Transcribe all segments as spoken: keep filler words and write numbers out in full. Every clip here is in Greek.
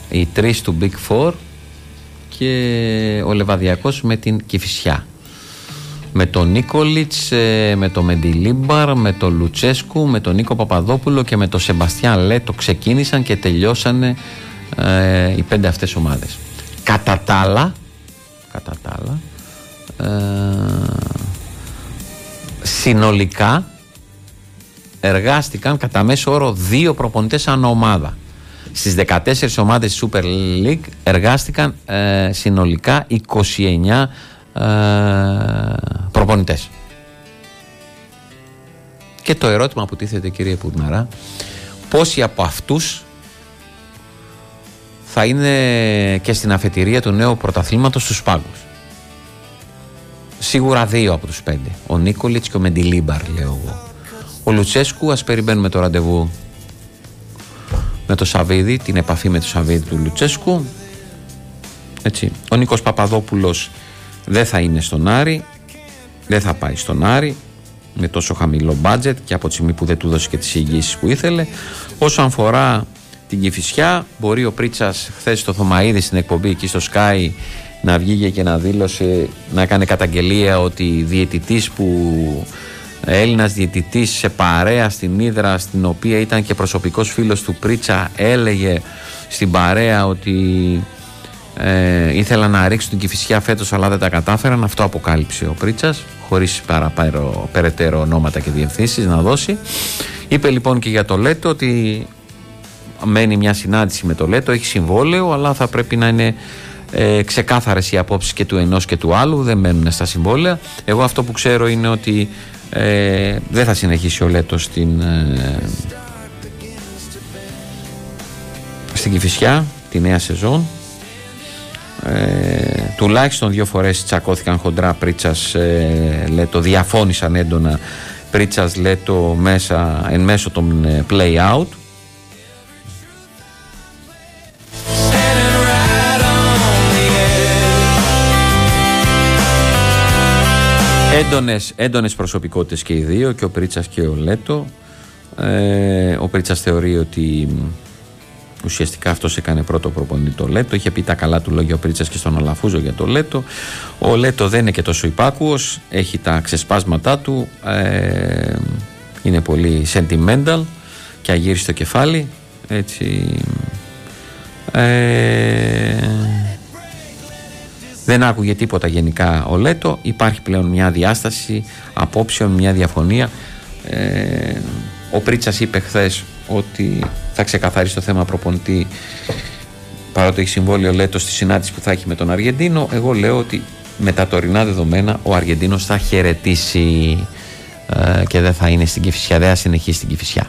οι τρεις του Big Four και ο Λεβαδιακός με την Κηφισιά. Με τον Νίκολιτς, με τον Μεντιλίμπαρ, με τον Λουτσέσκου, με τον Νίκο Παπαδόπουλο και με τον Σεμπαστιάν Λέτο ξεκίνησαν και τελειώσανε ε, οι πέντε αυτές ομάδες. Κατά τα άλλα, κατά τα άλλα ε, συνολικά εργάστηκαν κατά μέσο όρο δύο προπονητές ανά ομάδα. Στις δεκατέσσερις ομάδες της Super League εργάστηκαν ε, συνολικά είκοσι εννέα ε, προπονητές. Και το ερώτημα που τίθεται, κύριε Πουρναρά, πόσοι από αυτούς θα είναι και στην αφετηρία του νέου πρωταθλήματος στους πάγκους? Σίγουρα δύο από τους πέντε. Ο Νίκολιτς και ο Μεντιλίμπαρ, λέω εγώ. Ο Λουτσέσκου, ας περιμένουμε το ραντεβού με το Σαββίδι, την επαφή με το Σαββίδι του Λουτσέσκου. Έτσι. Ο Νίκος Παπαδόπουλος δεν θα είναι στον Άρη, δεν θα πάει στον Άρη με τόσο χαμηλό μπάτζετ και από τη στιγμή που δεν του δώσει και τις εγγύησεις που ήθελε. Όσο αφορά την Κηφισιά, μπορεί ο Πρίτσας χθες στο Θωμαΐδη στην εκπομπή εκεί στο Sky να βγήκε και να δήλωσε, να έκανε καταγγελία ότι διαιτητής που Έλληνας διαιτητής σε παρέα στην Ύδρα, στην οποία ήταν και προσωπικός φίλος του Πρίτσα, έλεγε στην παρέα ότι ε, ήθελα να ρίξουν την Κηφισιά φέτος αλλά δεν τα κατάφεραν. Αυτό αποκάλυψε ο Πρίτσας, χωρίς παραπέρα, περαιτέρω ονόματα και διευθύνσεις να δώσει. Είπε λοιπόν και για το Λέτο ότι μένει μια συνάντηση με το Λέτο, έχει συμβόλαιο, αλλά θα πρέπει να είναι ε, ξεκάθαρες οι απόψεις και του ενός και του άλλου, δεν μένουν στα συμβόλαια. Εγώ αυτό που ξέρω είναι ότι ε, δεν θα συνεχίσει ο Λέτο στην, ε, στην Κηφισιά τη νέα σεζόν. Ε, τουλάχιστον δύο φορές τσακώθηκαν χοντρά Πρίτσας ε, Λέτο, διαφώνησαν έντονα Πρίτσας Λέτο μέσα, εν μέσω των ε, play out. Έντονες, έντονες προσωπικότητες και οι δύο, και ο Πρίτσας και ο Λέτο. Ε, ο Πρίτσας θεωρεί ότι ουσιαστικά αυτός έκανε πρώτο προπονητή το Λέτο. Είχε πει τα καλά του λόγια ο Πρίτσας και στον Αλαφούζο για το Λέτο. Ο Λέτο δεν είναι και τόσο υπάκουος, έχει τα ξεσπάσματά του, ε, είναι πολύ sentimental και αγύριστο κεφάλι, έτσι. Ε, δεν άκουγε τίποτα γενικά ο Λέτο. Υπάρχει πλέον μια διάσταση απόψεων, μια διαφωνία. ε, Ο Πρίτσας είπε χθες ότι θα ξεκαθαρίσει το θέμα προπονητή, παρότι έχει συμβόλαιο Λέτο, στη συνάντηση που θα έχει με τον Αργεντίνο. Εγώ λέω ότι με τα τωρινά δεδομένα ο Αργεντίνος θα χαιρετήσει ε, και δεν θα είναι στην Κηφισιά, δεν θα συνεχίσει στην Κηφισιά.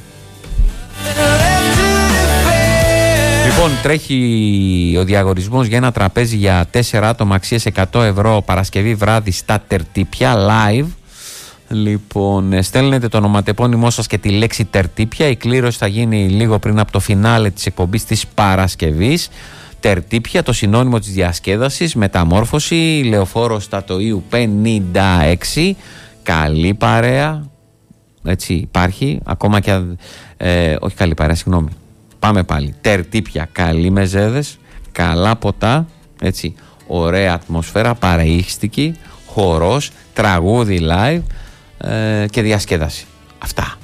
Λοιπόν, τρέχει ο διαγωνισμός για ένα τραπέζι για τέσσερα άτομα αξίας εκατό ευρώ Παρασκευή βράδυ στα Τερτύπια live. Λοιπόν, στέλνετε το ονοματεπώνυμό σας και τη λέξη Τερτύπια. Η κλήρωση θα γίνει λίγο πριν από το φινάλε της εκπομπής της Παρασκευής. Τερτύπια, το συνώνυμο της διασκέδασης, μεταμόρφωση, Λεωφόρο Στατοίου πενήντα έξι. Καλή παρέα, έτσι υπάρχει, ακόμα και ε, όχι καλή παρέα, συγγνώμη. Πάμε πάλι. Τερτύπια, καλοί μεζέδες, καλά ποτά, έτσι, ωραία ατμόσφαιρα, παρεΐχστικη, χορός, τραγούδι live ε, και διασκέδαση. Αυτά.